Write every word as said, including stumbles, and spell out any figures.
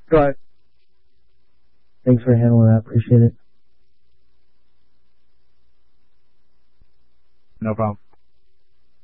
Go ahead. Thanks for handling that. Appreciate it. No problem.